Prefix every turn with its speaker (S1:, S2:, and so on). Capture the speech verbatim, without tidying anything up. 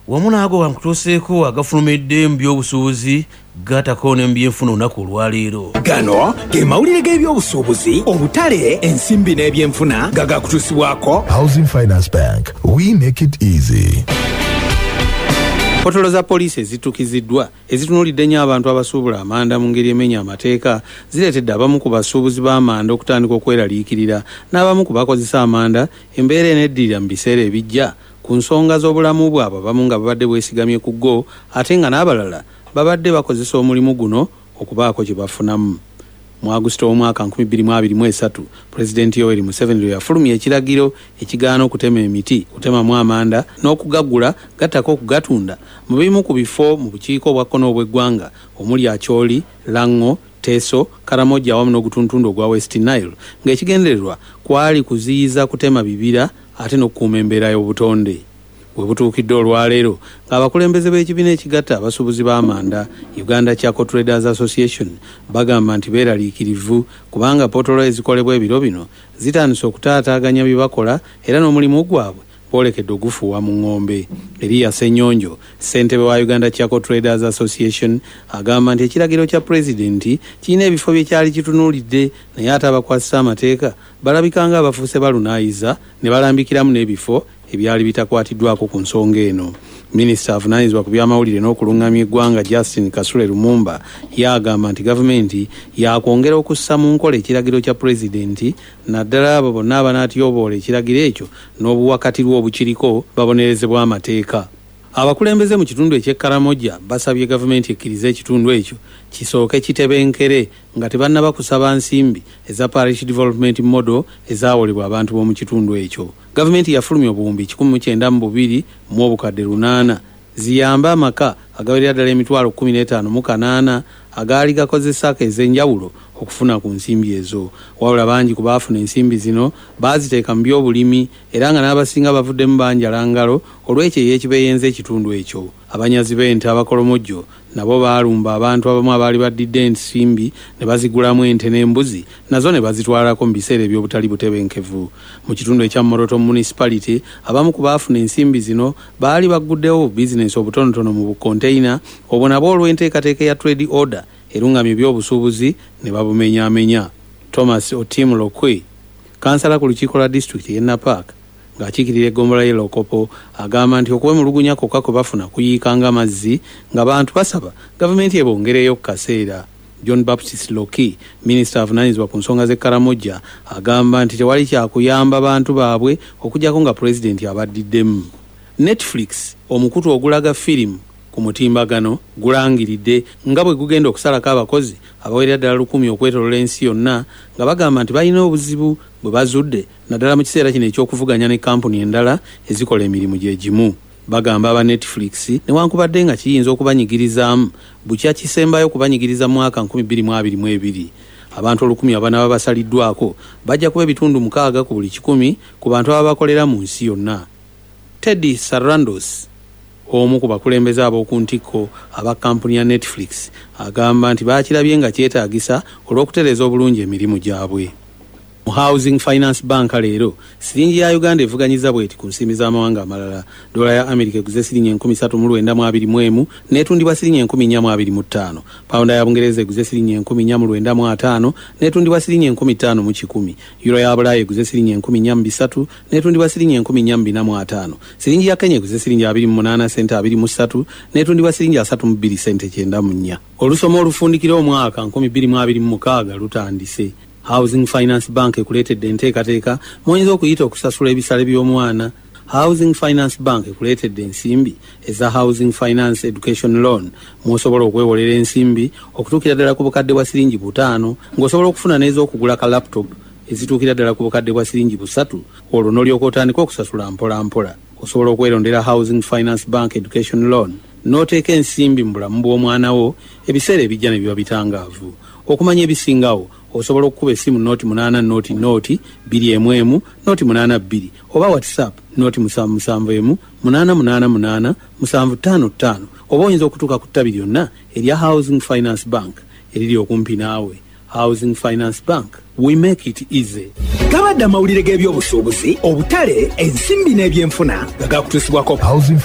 S1: wamu n'ago wankutuuseeko agafulumidde mu by'obusuubuzi gatako ne mu byenfuna olunaku olwaleero.
S2: Gano ge mawulire g'ebyobusuubuzi, obutale, ensimbi n'ebyenfuna nga gakutuusibwako
S3: Housing Finance Bank. We make it easy.
S4: Potolo za poliisi ezitukiziddwa ezitunuulidde nnyo abantu abasuubula amanda mu ngeri emenya amateeka zireetedde abamu ku basuubuzi b'amanda okutandika okweraliikirira n'abamu ku bakozesa amanda embeera eneddirira mu biseera ebijja ku nsonga z'obulamu bwabwe abamu nga babadde bwesigamye ku go ate nga n'abalala babadde bakozesa omulimu guno okubaako kye bafunamu. Mu Augusito w'omwaka nkumi bbiri mu abiri mu esatu Pulezidenti Yoweri Museveni lwe yafulumya ekiragiro ekigaana okutema emiti, kutemamu amanda n'okugagula gattako okugatunda mu bimu ku bifo mu bukiiko obwa kkono obw'eggwanga omuli Acholi, Lango, Teso, Karamoja awamu n'ogutuntundu ogwa West Nile ng'ekigendererwa kwali kuziyiza kutema bibira ate n'okukuuma embeera y'obutonde. We butuukidde olwaleero ng'abakulembeze b'ekibiina ekigatta abasuubuzi b'amanda Uganda Charcoal Traders Association bagamba nti beeraliikirivu kubanga potolo ezikolebwa ebiro bino zitandise okutaataaganya bye bakola era n'omulimu gwabwe bwolekedde ogufuuwa mu ng'ombe. Eriya Ssenyonjo, ssentebe wa Uganda Charcoal Traders Association, agamba nti ekiragiro kya pulezidenti kirina ebifo bye kyali kitunuulidde naye ate abakwasisa amateeka balabika nga abafuuse balunaayiza ne balambikiramu n'ebifo ebyali bitakwatiddwako ku nsonga eno. Minisita avunaanyizibwa ku by'amawulire n'okulungamya eggwanga Justin Kasule Lumumba yagamba nti gavumenti yakwongera okussa mu nkola ekiragiro kya pulezidenti naddala abo bonna abanaatyobola ekiragiro ekyo n'obuwakatirwa obukiriko babonerezebwa amateeka. Abakulembeze mu kitundu eky'Ekaramoja basabye gavumenti ekkirize ekitundu ekyo kisooke kitebenkere nga tebannaba kusaba nsimbi eza parish development model ezaawolebwa abantu b'omu kitundu ekyo. Gavumenti yafulumya obuwumbi kikumi mu kyenda mu bubiri mu obukadde lunaana ziyamba amaka agawerera ddala emitwalo kkumi n'etaano mu kanaana agaali gakozesako ez'enjawulo okufuna ku nsimbi ezo. Wabula bangi ku baafuna ensimbi zino baaziteeka mu by'obulimi era nga n'abasinga bavuddemu banjalangalo olw'ekyo eyeekibeeyenza ekitundu ekyo. Abanyazi b'ente abakolomojjo nabo baalumba abantu abamu abaali baddidde ensimbi ne bazigulamu ente n'embuzi nazo ne bazitwalako mu biseera eby'obutali butebenkevu. Mu kitundu ekya Moroto Municipality abamu ku baafuna ensimbi zino baali bagguddewo bizinesi obutonotono mu bukonteyina obwo nabo olw'enteekateeka ya trade order erungamye by'obusuubuzi ne babumenyaamenya. Thomas Otim Lokwe, kansala ku lukiiko lwa disitulikiti y'e Napark ng'akiikirira eggombolola y'e Lokopo, agamba nti okwemulugunya kwokka kwe bafuna kuyiikanga amazzi ng'abantu basaba gavumenti ebongereyo ku kaseera. John Baptist Loki, minisita avunaanyizibwa ku nsonga z'e Karamoja, agamba nti tewali kyakuyamba bantu baabwe okuggyako nga pulezidenti abaddiddemu. Netflix, omukutu ogulaga firimu ku mutimbagano gulangiridde nga bwe gugenda okusalako abakozi abawerera ddala lukumi okwetolola ensi yonna nga bagamba nti balina obuzibu bwe bazudde naddala mu kiseera kino eky'okuvuganya ne kampuni endala ezikola emirimu gye gimu. Bagamba aba Netflix newankubadde nga kiyinza okubanyigirizaamu bukya kisembayo kubanyigiriza mu mwaka nkumi bbiri mu abiri mu ebiri. Abantu olukumi abanaba basaliddwako bajja kuba ebitundu mukaaga ku buli kikumi ku bantu ababakolera mu nsi yonna. Teddy Sarandos, omu ku bakulembeze ab'oku ntikko aba kampuni ya Netflix, agamba nti baakirabye nga kyetaagisa olw'okutereeza obulungi emirimu gyabwe. Mu Housing Finance Bank leero siringi ya Uganda evuganyiza bweti ku nsimbi z'amawanga amalala. Dola ya Amerika eguze siringi enkumi ssatu mu lwenda mu abiri mu emu n'etundibwa siringi enkumi nnya mu abiri mu ttaano. Pawunda ya Bungereza eguze siringi enkumi nnya mu lwenda mu ataano n'etundibwa siringi enkumi ttaano mu kikumi. Euro ya Bulaaya eguze siringi enkumi nnya mu bisatu n'etundibwa siringi enkumi nnya mu bina mu ataano. Siringi ya Kenya eguze siringi abiri mu munaana sente abiri mu ssatu n'etundibwa siringi asatu mu bbiri sente kyenda mu nnya. Olusoma olufundikira omwaka nkumi bbiri mu abiri mu mukaaga lutandise. Housing Finance Bank ekuleetedde enteekateeka mw'oyinza okuyita okusasula ebisale by'omwana. Housing Finance Bank ekuleetedde ensimbi eza Housing Finance Education Loan mw'osobola okwewolera ensimbi okutuukira ddala ku bukadde bwa siringi butaano ng'osobola okufuna n'ez'okugula ka laptop ezituukira ddala ku bukadde bwa siringi busatu olwo n'olyoka otandika okusasula mpola mpola. Osobola okwerondera Housing Finance Bank Education Loan n'oteeka ensimbi mu bulamu bw'omwana wo ebiseera ebijja ne biba bitangaavu. Okumanya ebisingawo osobola okukuba essimu nooti munaana nooti nooti bbiri emu emu nooti munaana bbiri oba WhatsApp nooti musanvu musanvu emu munaana munaana munaana musanvu ttaano ttaano oba oyinza okutuuka ku ttabi lyonna erya Housing Finance Bank eriri okumpi naawe. Housing Finance Bank, we make it easy.
S2: Gabadde amawulire g'ebyobusuubuzi, obutale, ensimbi n'ebyenfuna nga gakutuusibwako.
S3: Housing